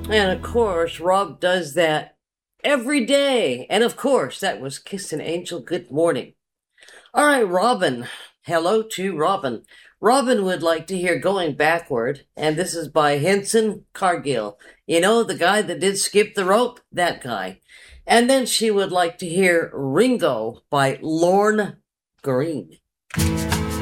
And of course, Rob does that every day. And of course, that was Kiss an Angel Good Morning. All right, Robin. Hello to Robin. Robin would like to hear Going Backward, and this is by Henson Cargill. You know, the guy that did Skip the Rope? That guy. And then she would like to hear Ringo by Lorne Green.